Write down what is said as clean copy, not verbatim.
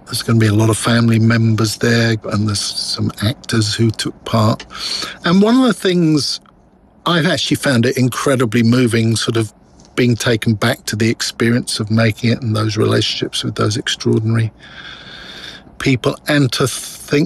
There's going to be a lot of family members there, and there's some actors who took part. And one of the things, I've actually found it incredibly moving, sort of being taken back to the experience of making it and those relationships with those extraordinary people, and to think